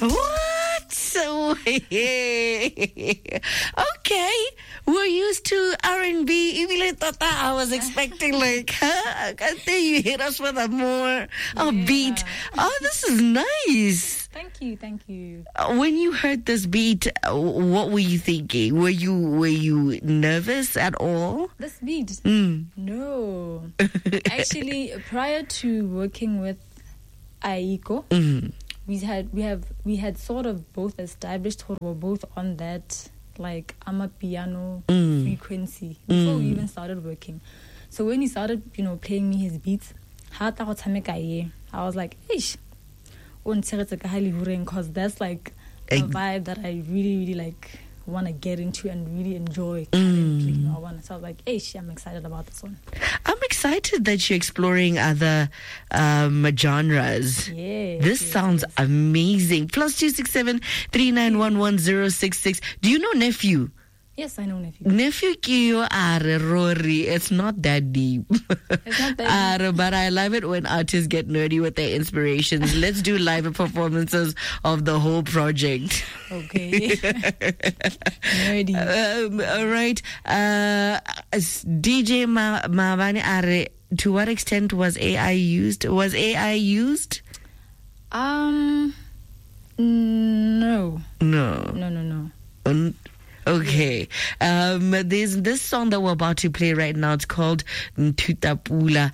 What? So, okay. We're used to R&B. I was expecting like, I think you hit us with a more beat. Oh, this is nice. Thank you. When you heard this beat, what were you thinking? Were you nervous at all? This beat? No. Actually, prior to working with Aiko, we had sort of both established, we were both on that like amapiano frequency before we even started working. So when he started, playing me his beats, I was like, ish. Because that's like a vibe that I really, really like want to get into and really enjoy currently. So I was like, hey, I'm excited about this one. I'm excited that you're exploring other genres. This sounds amazing. +267 3911 Do you know Nephew? Yes, I know Nephew. Nephew Kiyo are Rory. It's not that deep. It's not that deep. But I love it when artists get nerdy with their inspirations. Let's do live performances of the whole project. Okay. Nerdy. All right. DJ Mavani Are, to what extent was AI used? Was AI used? No. No. Okay. There's this song that we're about to play right now. It's called Ntutapula.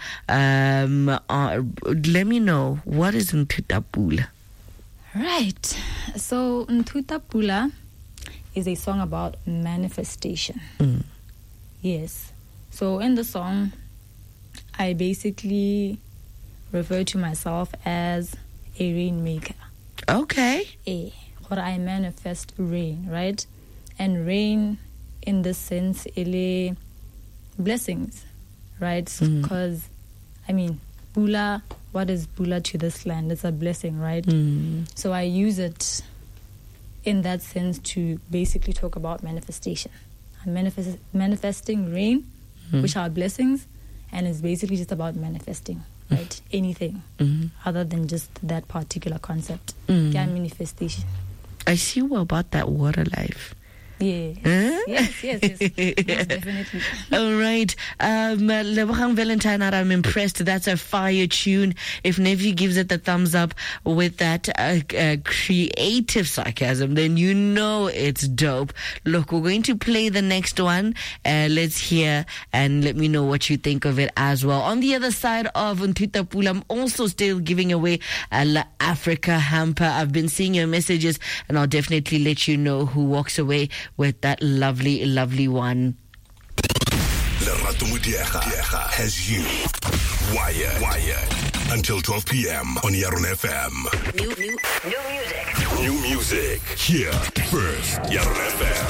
Let me know, what is Ntutapula? Right. So Ntutapula is a song about manifestation. Yes. So in the song, I basically refer to myself as a rainmaker. Okay. Or I manifest rain, right? And rain, in this sense, blessings, right? Because, Bula, what is Bula to this land? It's a blessing, right? So I use in that sense to basically talk about manifestation. I'm manifesting rain, which are blessings, and it's basically just about manifesting, right? Anything other than just that particular concept. Yeah, manifestation. I see you about that water life. Yeah. Huh? Yes, definitely. All right. Lebogang Valentine, I'm impressed. That's a fire tune. If Nephew gives it the thumbs up with that creative sarcasm, then you know it's dope. Look, we're going to play the next one. Let's hear and let me know what you think of it as well. On the other side of Ntutapula, I'm also still giving away a La Africa hamper. I've been seeing your messages, and I'll definitely let you know who walks away with that lovely, lovely one. Lerato Mudiega has you wired until 12 p.m. on Yaron FM. New music. New music here first. Yaron FM.